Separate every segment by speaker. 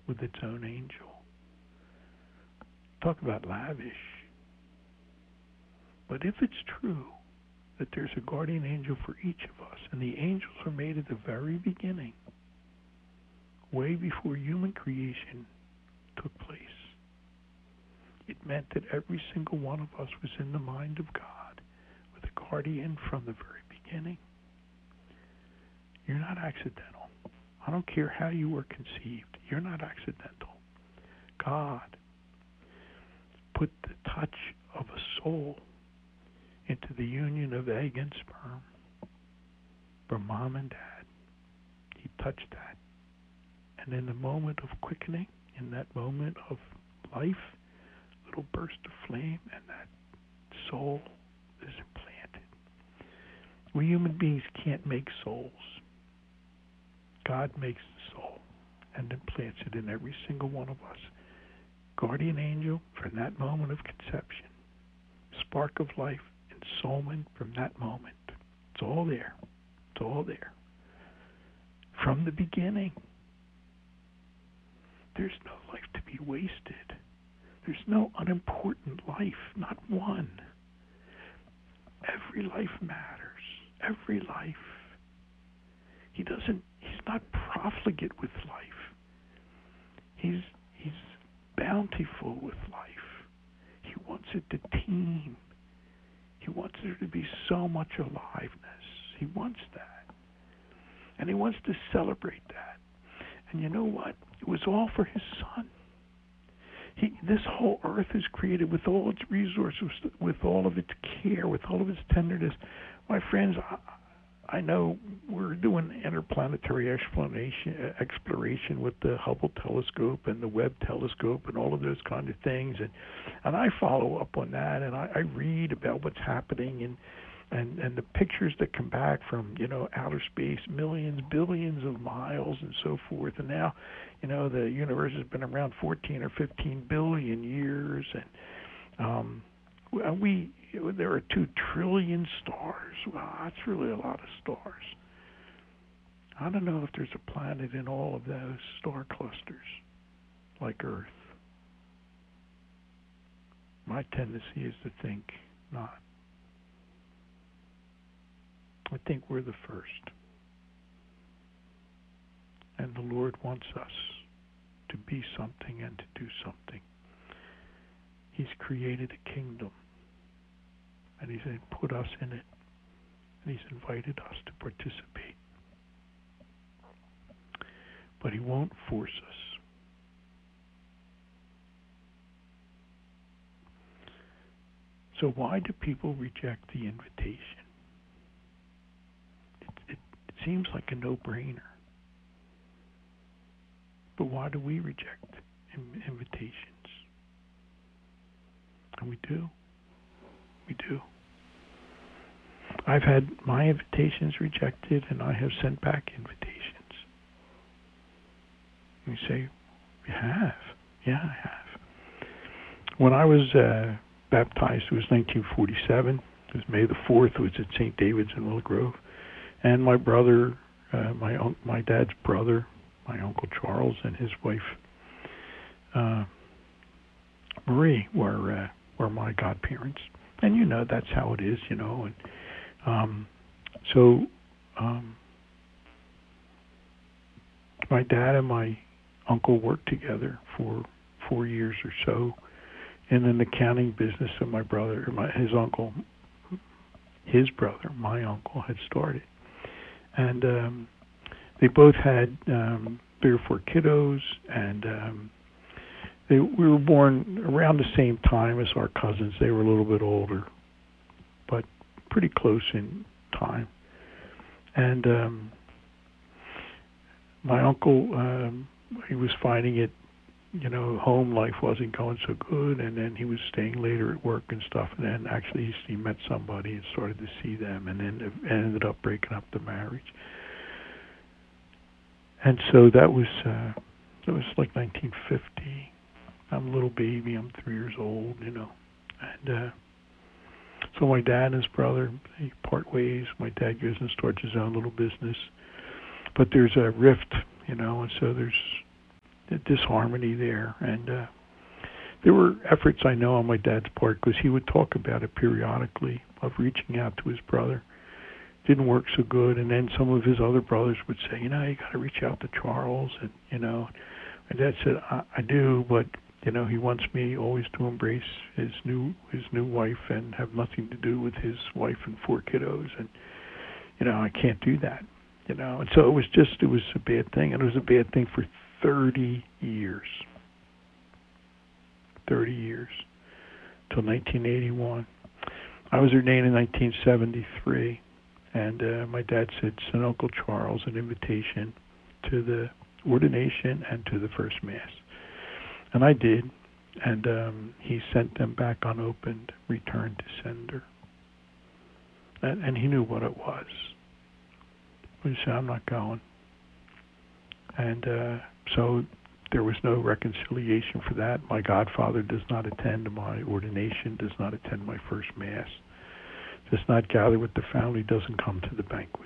Speaker 1: with its own angel. Talk about lavish. But if it's true that there's a guardian angel for each of us, and the angels were made at the very beginning, way before human creation took place, it meant that every single one of us was in the mind of God with a guardian from the very beginning. You're not accidental. I don't care how you were conceived. You're not accidental. God put the touch of a soul into the union of egg and sperm from mom and dad. He touched that. And in the moment of quickening, in that moment of life, little burst of flame, and that soul is implanted. We human beings can't make souls. God makes the soul and implants it in every single one of us. Guardian angel from that moment of conception. Spark of life, ensoulment from that moment. It's all there. It's all there. From the beginning. There's no life to be wasted. There's no unimportant life, not one. Every life matters. Every life. He's not profligate with life. He's bountiful with life. He wants it to teem. He wants there to be so much aliveness. He wants that. And he wants to celebrate that. And you know what? It was all for his son. This whole earth is created with all its resources, with all of its care, with all of its tenderness. My friends, I know we're doing interplanetary exploration with the Hubble telescope and the Webb telescope and all of those kind of things, and I follow up on that, and I read about what's happening and the pictures that come back from outer space, millions, billions of miles and so forth, and now the universe has been around 14 or 15 billion years, and there are 2 trillion stars. Wow, that's really a lot of stars. I don't know if there's a planet in all of those star clusters like Earth. My tendency is to think not. I think we're the first. And the Lord wants us to be something and to do something. He's created a kingdom. And he's put us in it. And he's invited us to participate. But he won't force us. So why do people reject the invitation? It seems like a no-brainer. But why do we reject invitations? And we do. We do. I've had my invitations rejected, and I have sent back invitations. You say, you have? Yeah, I have. When I was baptized, it was 1947. It was May the 4th. It was at St. David's in Willow Grove. And my brother, my dad's brother, my Uncle Charles, and his wife, Marie, were my godparents. And that's how it is, And so my dad and my uncle worked together for 4 years or so in an accounting business that my brother, his brother, my uncle, had started. And they both had 3 or 4 kiddos, and we were born around the same time as our cousins. They were a little bit older, but pretty close in time. And my uncle, he was finding it, home life wasn't going so good, and then he was staying later at work and stuff, and then actually he met somebody and started to see them, and then ended up breaking up the marriage. And so that was like 1950. I'm a little baby. I'm 3 years old, And so my dad and his brother, they part ways. My dad goes and starts his own little business. But there's a rift, and so disharmony there. And there were efforts, I know, on my dad's part, because he would talk about it periodically, of reaching out to his brother. Didn't work so good. And then some of his other brothers would say, you got to reach out to Charles. And, my dad said, I do, but, he wants me always to embrace his new wife and have nothing to do with his wife and 4 kiddos. And, I can't do that, And so it was a bad thing. And it was a bad thing for 30 years. 30 years. Till 1981. I was ordained in 1973. And my dad said, send Uncle Charles an invitation to the ordination and to the first Mass. And I did. And he sent them back unopened, return to sender. And he knew what it was. He said, I'm not going. And so there was no reconciliation for that. My godfather does not attend my ordination, does not attend my first Mass, does not gather with the family, doesn't come to the banquet.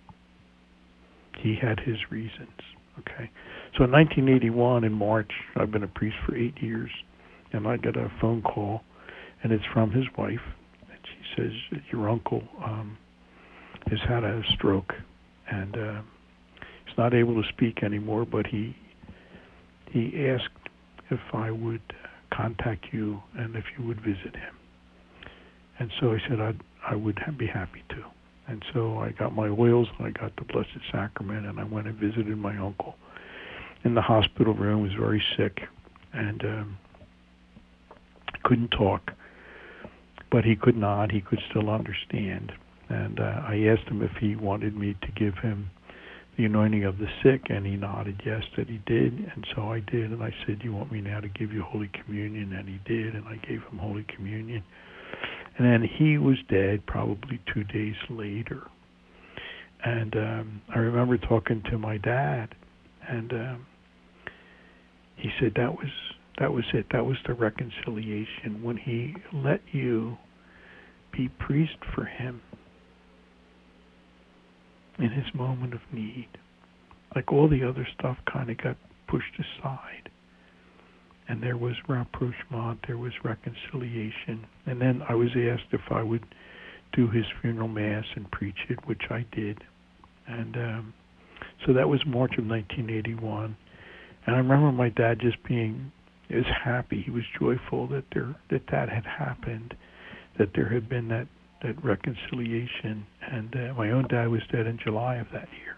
Speaker 1: He had his reasons. Okay. So in 1981, in March, I've been a priest for 8 years, and I got a phone call, and it's from his wife, and she says, your uncle has had a stroke, and he's not able to speak anymore, but he asked if I would contact you and if you would visit him. And so I said I would be happy to. And so I got my oils and I got the Blessed Sacrament, and I went and visited my uncle in the hospital room. He was very sick and couldn't talk, but he could nod. He could still understand. And I asked him if he wanted me to give him the anointing of the sick, and he nodded yes that he did. And so I did, and I said, you want me now to give you Holy Communion? And he did, and I gave him Holy Communion. And then he was dead probably 2 days later. And I remember talking to my dad, and he said that was it. That was the reconciliation, when he let you be priest for him in his moment of need. Like all the other stuff kind of got pushed aside. And there was rapprochement, there was reconciliation. And then I was asked if I would do his funeral Mass and preach it, which I did. And so that was March of 1981. And I remember my dad just being, he was happy, he was joyful that that had happened, that there had been that reconciliation. And my own dad was dead in July of that year.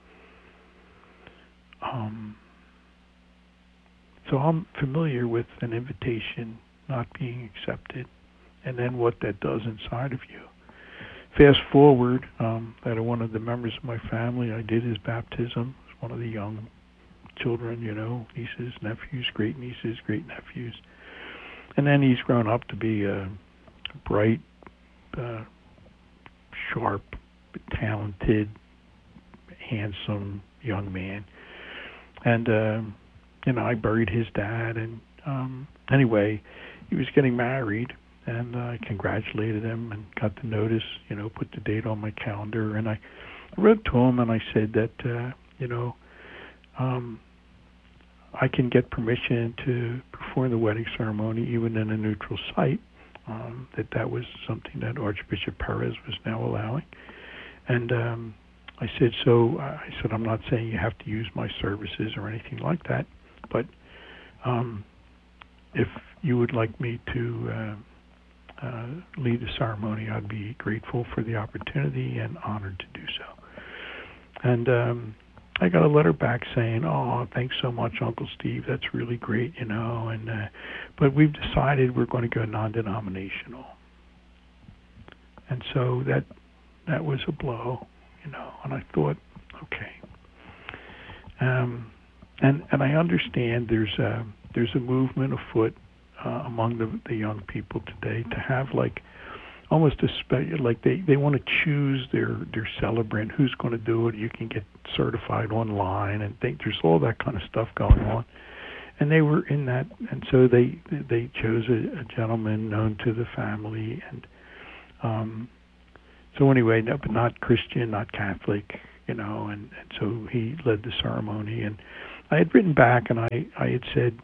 Speaker 1: So I'm familiar with an invitation not being accepted, and then what that does inside of you. Fast forward, that one of the members of my family, I did his baptism. It was one of the young children, nieces, nephews, great nieces, great nephews. And then he's grown up to be a bright, sharp, talented, handsome young man. And I buried his dad, and anyway, he was getting married, and I congratulated him and got the notice, put the date on my calendar, and I wrote to him and I said that, I can get permission to perform the wedding ceremony even in a neutral site, that was something that Archbishop Perez was now allowing. And I said, I'm not saying you have to use my services or anything like that, but if you would like me to lead the ceremony, I'd be grateful for the opportunity and honored to do so. And I got a letter back saying, oh, thanks so much, Uncle Steve. That's really great, and but we've decided we're going to go non-denominational. And so that was a blow, and I thought, okay. And I understand there's a movement afoot among the young people today to have almost they want to choose their celebrant, who's going to do it. You can get certified online and think there's all that kind of stuff going on. And they were in that, and so they chose a gentleman known to the family, and so anyway, no, but not Christian, not Catholic, and so he led the ceremony, and I had written back and I had said,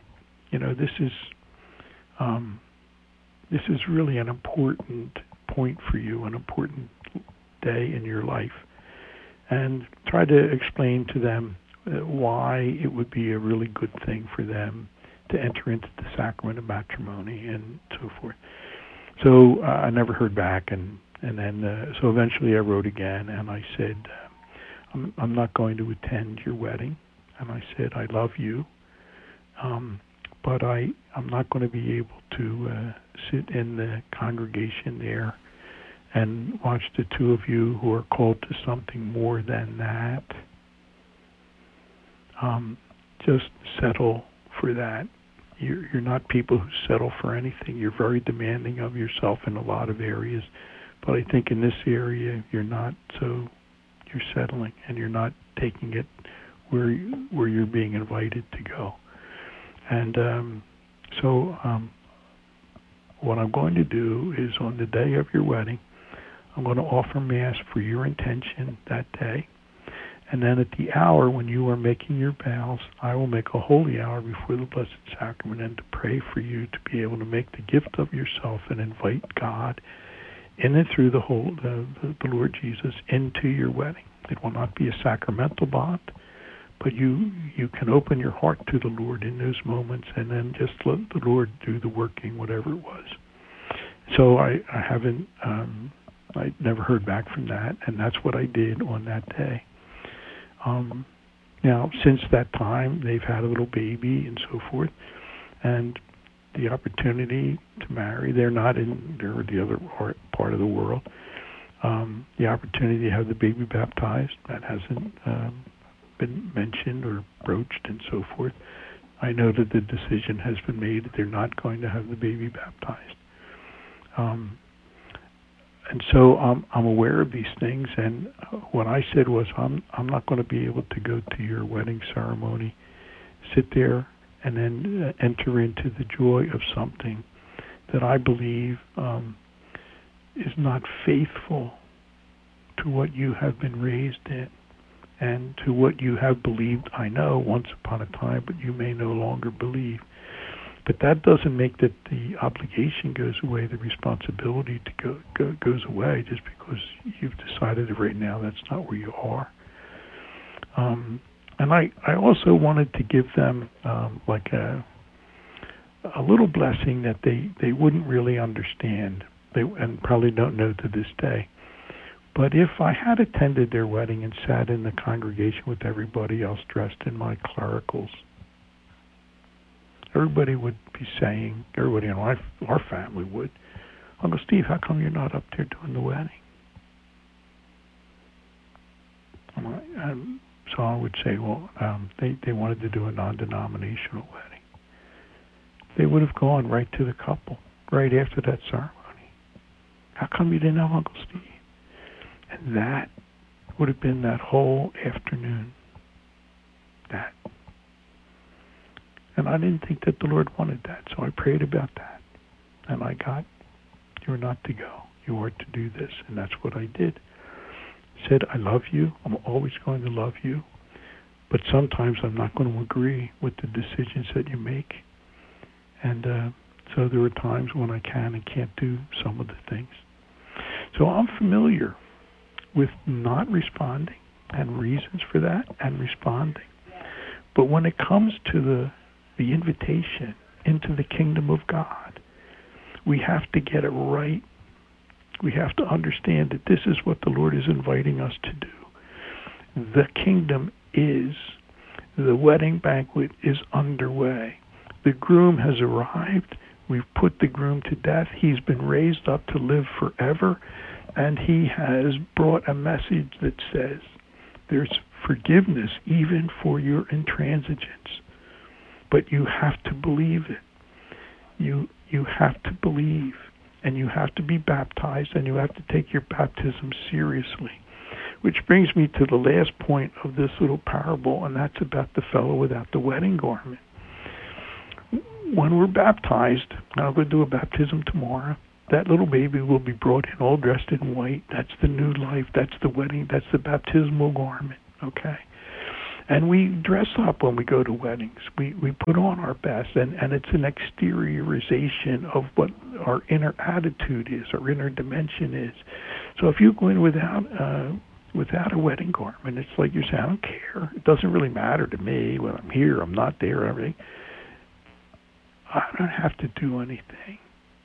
Speaker 1: this is really an important point for you, an important day in your life, and try to explain to them why it would be a really good thing for them to enter into the sacrament of matrimony and so forth. So I never heard back, and then so eventually I wrote again, and I said, I'm not going to attend your wedding, and I said I love you, but I'm not going to be able to sit in the congregation there and watch the two of you who are called to something more than that. Just settle for that. You're not people who settle for anything. You're very demanding of yourself in a lot of areas, but I think in this area you're not. So you're settling and you're not taking it where you're being invited to go. And so what I'm going to do is on the day of your wedding, I'm going to offer Mass for your intention that day. And then at the hour when you are making your vows, I will make a holy hour before the Blessed Sacrament and to pray for you to be able to make the gift of yourself and invite God in and through the Lord Jesus into your wedding. It will not be a sacramental bond, but you can open your heart to the Lord in those moments and then just let the Lord do the working, whatever it was. So I haven't, I never heard back from that, and that's what I did on that day. Now, since that time, they've had a little baby and so forth, and the opportunity to marry, they're the other part of the world, the opportunity to have the baby baptized, that hasn't been mentioned or broached and so forth. I know that the decision has been made that they're not going to have the baby baptized. And so I'm aware of these things, and what I said was I'm not going to be able to go to your wedding ceremony, sit there, and then enter into the joy of something that I believe is not faithful to what you have been raised in and to what you have believed, I know, once upon a time, but you may no longer believe. But that doesn't make that the obligation goes away, the responsibility to goes away just because you've decided that right now that's not where you are. And I also wanted to give them like a little blessing that they wouldn't really understand, and probably don't know to this day. But if I had attended their wedding and sat in the congregation with everybody else dressed in my clericals, everybody would be saying, everybody in our family would, Uncle Steve, how come you're not up there doing the wedding? And so I would say, well, they wanted to do a non-denominational wedding. They would have gone right to the couple, right after that ceremony. How come you didn't have Uncle Steve? And that would have been that whole afternoon. That. And I didn't think that the Lord wanted that, so I prayed about that. And I got, you're not to go. You are to do this. And that's what I did. I said, I love you. I'm always going to love you. But sometimes I'm not going to agree with the decisions that you make. And so there are times when I can and can't do some of the things. So I'm familiar with not responding and reasons for that and responding. But when it comes to the invitation into the kingdom of God, we have to get it right. We have to understand that this is what the Lord is inviting us to do. The kingdom is, the wedding banquet is underway. The groom has arrived. We've put the groom to death. He's been raised up to live forever. And he has brought a message that says there's forgiveness even for your intransigence. But you have to believe it. You have to believe, and you have to be baptized, and you have to take your baptism seriously. Which brings me to the last point of this little parable, and that's about the fellow without the wedding garment. When we're baptized, and I'm going to do a baptism tomorrow, that little baby will be brought in all dressed in white. That's the new life. That's the wedding. That's the baptismal garment. Okay? And we dress up when we go to weddings. We put on our best, and it's an exteriorization of what our inner attitude is, our inner dimension is. So if you go in without a wedding garment, it's like you're saying, I don't care. It doesn't really matter to me when I'm here, I'm not there, everything. I don't have to do anything.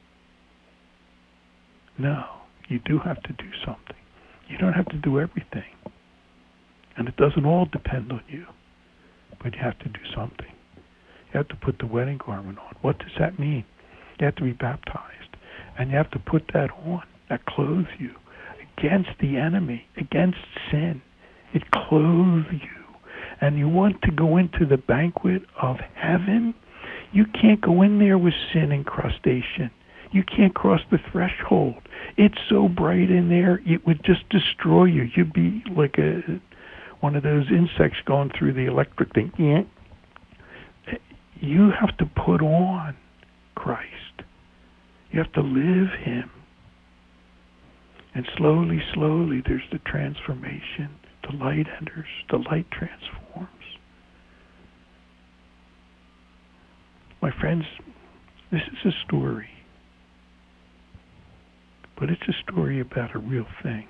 Speaker 1: No, you do have to do something. You don't have to do everything. And it doesn't all depend on you. But you have to do something. You have to put the wedding garment on. What does that mean? You have to be baptized. And you have to put that on. That clothes you against the enemy, against sin. It clothes you. And you want to go into the banquet of heaven? You can't go in there with sin incrustation. You can't cross the threshold. It's so bright in there, it would just destroy you. You'd be like one of those insects going through the electric thing. You have to put on Christ. You have to live Him. And slowly, slowly, there's the transformation. The light enters. The light transforms. My friends, this is a story. But it's a story about a real thing.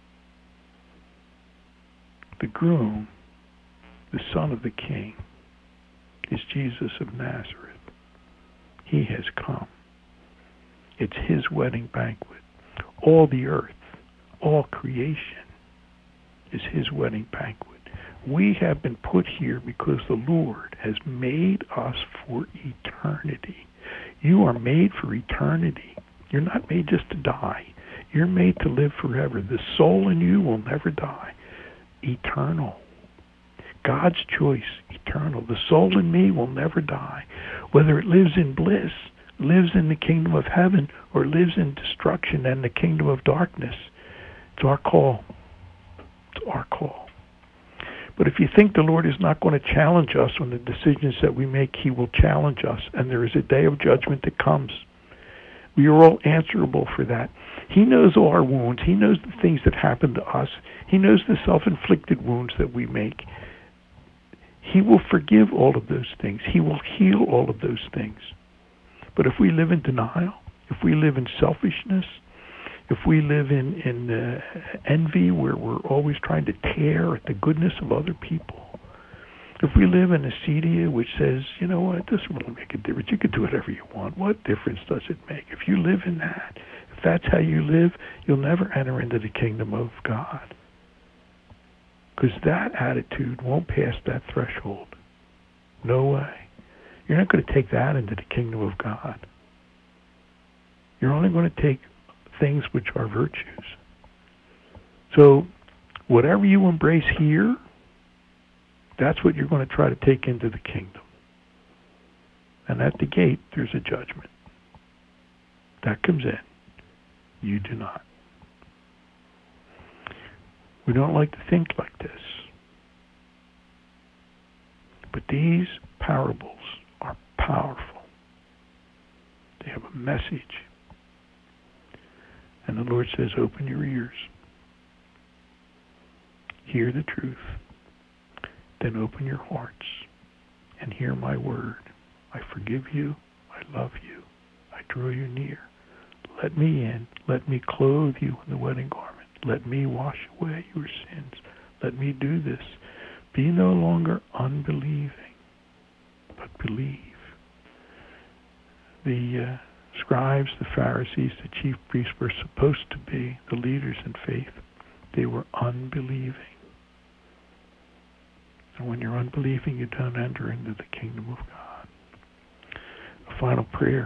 Speaker 1: The groom, the son of the king, is Jesus of Nazareth. He has come. It's His wedding banquet. All the earth, all creation is His wedding banquet. We have been put here because the Lord has made us for eternity. You are made for eternity. You're not made just to die. You're made to live forever. The soul in you will never die. Eternal. God's choice, eternal. The soul in me will never die. Whether it lives in bliss, lives in the kingdom of heaven, or lives in destruction and the kingdom of darkness, it's our call. It's our call. But if you think the Lord is not going to challenge us on the decisions that we make, He will challenge us, and there is a day of judgment that comes. We are all answerable for that. He knows all our wounds. He knows the things that happen to us. He knows the self-inflicted wounds that we make. He will forgive all of those things. He will heal all of those things. But if we live in denial, if we live in selfishness, if we live in envy, where we're always trying to tear at the goodness of other people, if we live in acedia, which says, you know what, it doesn't really make a difference. You can do whatever you want. What difference does it make? If you live in that, if that's how you live, you'll never enter into the kingdom of God. Because that attitude won't pass that threshold. No way. You're not going to take that into the kingdom of God. You're only going to take things which are virtues. So, whatever you embrace here, that's what you're going to try to take into the kingdom. And at the gate, there's a judgment. That comes in. You do not. We don't like to think like this. But these parables are powerful. They have a message. And the Lord says, open your ears. Hear the truth. Then open your hearts and hear my word. I forgive you. I love you. I draw you near. Let me in. Let me clothe you in the wedding garment. Let me wash away your sins. Let me do this. Be no longer unbelieving, but believe. The scribes, the Pharisees, the chief priests were supposed to be the leaders in faith. They were unbelieving. And when you're unbelieving, you don't enter into the kingdom of God. A final prayer.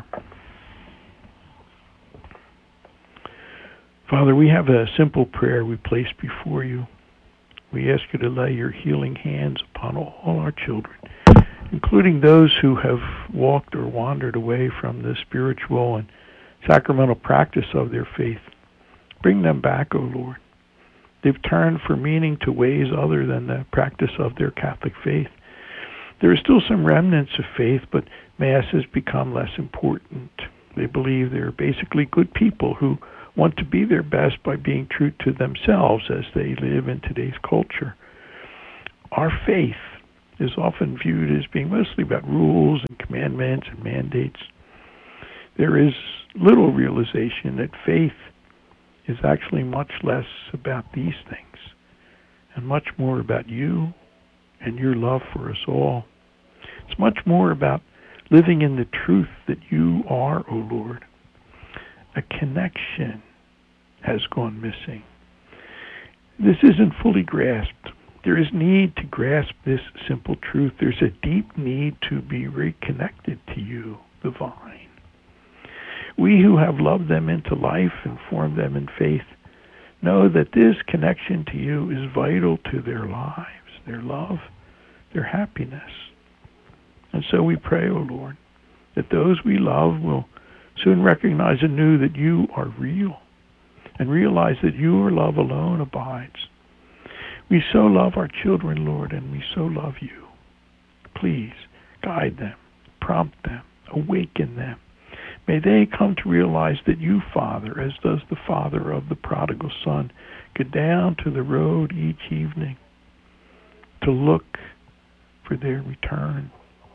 Speaker 1: Father, we have a simple prayer we place before you. We ask you to lay your healing hands upon all our children, including those who have walked or wandered away from the spiritual and sacramental practice of their faith. Bring them back, O Lord. They've turned for meaning to ways other than the practice of their Catholic faith. There are still some remnants of faith, but Mass has become less important. They believe they're basically good people who want to be their best by being true to themselves as they live in today's culture. Our faith is often viewed as being mostly about rules and commandments and mandates. There is little realization that faith is actually much less about these things and much more about you and your love for us all. It's much more about living in the truth that you are, O Lord. A connection has gone missing. This isn't fully grasped. There is need to grasp this simple truth. There's a deep need to be reconnected to you, the vine. We who have loved them into life and formed them in faith know that this connection to you is vital to their lives, their love, their happiness. And so we pray, O Lord, that those we love will soon recognize anew that you are real and realize that your love alone abides. We so love our children, Lord, and we so love you. Please guide them, prompt them, awaken them. May they come to realize that you, Father, as does the father of the prodigal son, go down to the road each evening to look for their return,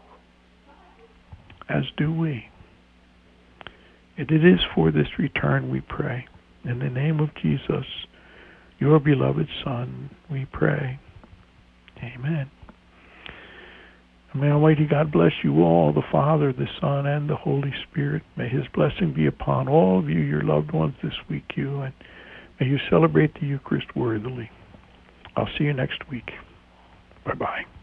Speaker 1: as do we. And it is for this return we pray. In the name of Jesus, your beloved Son, we pray. Amen. May Almighty God bless you all, the Father, the Son, and the Holy Spirit. May his blessing be upon all of you, your loved ones this week, and may you celebrate the Eucharist worthily. I'll see you next week. Bye-bye.